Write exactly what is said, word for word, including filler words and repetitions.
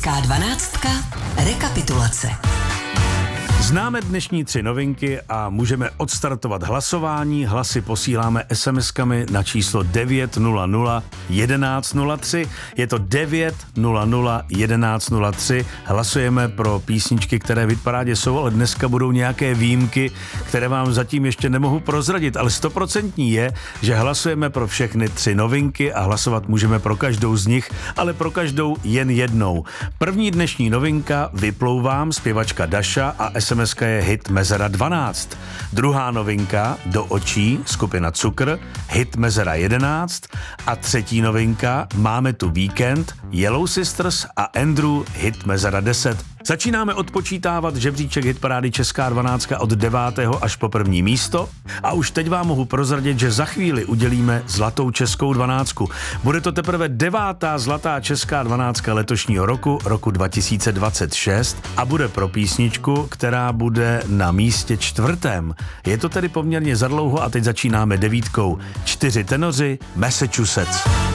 Česká dvanáctka. Rekapitulace. Známe dnešní tři novinky a můžeme odstartovat hlasování. Hlasy posíláme es em eskami na číslo devět nula nula jedenáct nula tři. Je to devět nula nula jedenáct nula tři. Hlasujeme pro písničky, které v hitparádě jsou, ale dneska budou nějaké výjimky, které vám zatím ještě nemohu prozradit, ale stoprocentní je, že hlasujeme pro všechny tři novinky a hlasovat můžeme pro každou z nich, ale pro každou jen jednou. První dnešní novinka Vyplouvám, zpěvačka Daša a es em eska je hit Mezera dvanáct. Druhá novinka Do očí, skupina Cukr, hit Mezera jedenáct. A třetí novinka Máme tu víkend, Yellow Sisters a Andrew, hit Mezera deset. Začínáme odpočítávat žebříček hitparády Česká dvanáctka od devátého až po první místo a už teď vám mohu prozradit, že za chvíli udělíme zlatou českou dvanáctku. Bude to teprve devátá zlatá česká dvanáctka letošního roku, roku dva tisíce dvacet šest a bude pro písničku, která bude na místě čtvrtém. Je to tedy poměrně zadlouho a teď začínáme devítkou. Čtyři tenoři, Massachusetts.